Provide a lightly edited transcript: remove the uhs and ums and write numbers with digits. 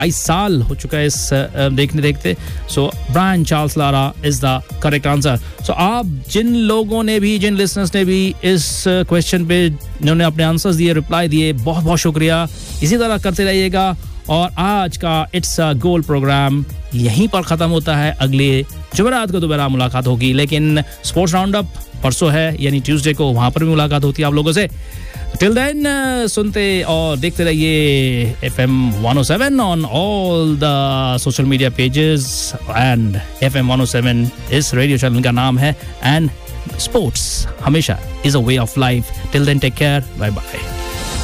22 साल हो चुका है इस देखते सो Brian Charles Lara is the correct answer so आप जिन लोगों ने भी जिन लिसनर्स ने भी इस क्वेश्चन पे जिन्होंने अपने आंसर्स दिए रिप्लाई दिए बहुत बहुत शुक्रिया इसी तरह करते रहिएगा और आज का इट्स अ गोल प्रोग्राम यहीं पर खत्म होता है अगले जुमेरात को दोबारा मुलाकात होगी लेकिन स्पोर्ट्स राउंड अप परसों है यानी ट्यूसडे को वहां पर भी मुलाकात होती है आप लोगों से टिल देन सुनते और देखते रहिए FM 107 on all the social media pages and FM 107 इस रेडियो चैनल का नाम है एंड स्पोर्ट्स हमेशा is a way of life till then take care bye bye